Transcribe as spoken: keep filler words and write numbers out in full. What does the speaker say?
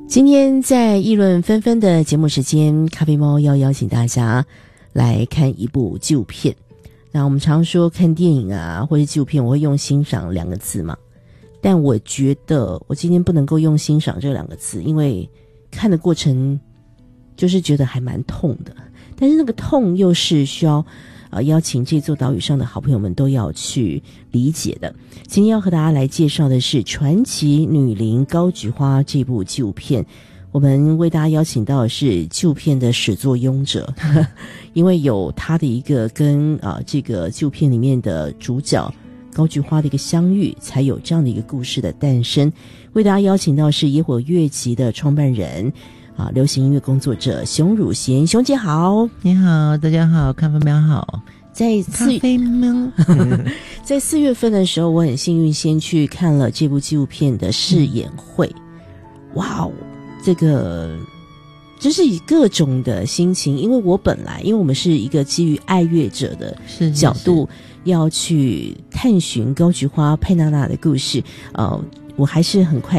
今天在议论纷纷的节目时间，咖啡猫要邀请大家来看一部纪录片。那我们常说看电影啊或者纪录片，我会用欣赏两个字嘛，但我觉得我今天不能够用欣赏这两个字，因为看的过程就是觉得还蛮痛的，但是那个痛又是需要呃邀请这座岛屿上的好朋友们都要去理解的。今天要和大家来介绍的是《传奇女伶高菊花》这部纪录片。我们为大家邀请到的是纪录片的始作俑者，呵呵，因为有他的一个跟啊、呃、这个纪录片里面的主角高菊花的一个相遇，才有这样的一个故事的诞生。为大家邀请到是野火乐集的创办人啊，流行音乐工作者熊汝贤。熊姐好。 你好，大家好，咖啡喵好。 在四咖啡喵在四月份的时候，我很幸运先去看了这部纪录片的试演会。哇哦，这个就是以各种的心情，因为我本来因为我们是一个基于爱乐者的角度要去探寻高菊花佩娜娜的故事，呃，我还是很快